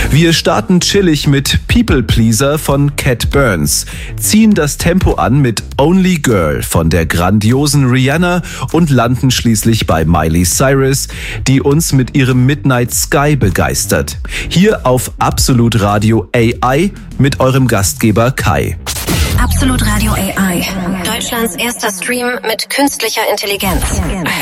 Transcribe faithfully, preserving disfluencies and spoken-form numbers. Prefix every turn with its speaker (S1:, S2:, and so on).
S1: Wir starten chillig mit People Pleaser von Cat Burns, ziehen das Tempo an mit Only Girl von der grandiosen Rihanna und landen schließlich bei Miley Cyrus, die uns mit ihrem Midnight Sky begeistert. Hier auf Absolut Radio A I mit eurem Gastgeber Kai.
S2: Absolut Radio A I. Deutschlands erster Stream mit künstlicher Intelligenz.